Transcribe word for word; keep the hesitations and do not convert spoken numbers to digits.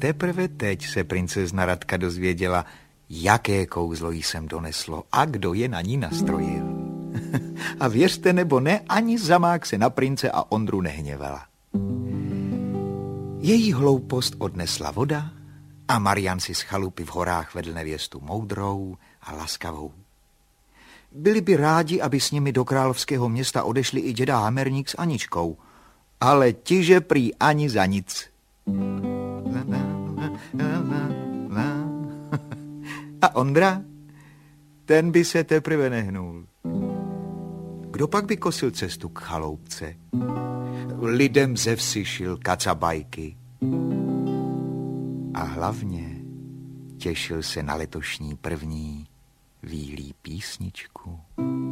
teprve teď se princezna Radka dozvěděla, jaké kouzlo jí sem doneslo a kdo je na ní nastrojil. A věřte nebo ne, ani zamák se na prince a Ondru nehněvala. Její hloupost odnesla voda a Marian si z chalupy v horách vedl nevěstu moudrou a laskavou. Byli by rádi, aby s nimi do královského města odešli i děda Hamerník s Aničkou, ale tiže prý ani za nic. A Ondra? Ten by se teprve nehnul. Kdo pak by kosil cestu k chaloupce? Lidem ze vsi šil kacabajky. A hlavně těšil se na letošní první výlí písničku.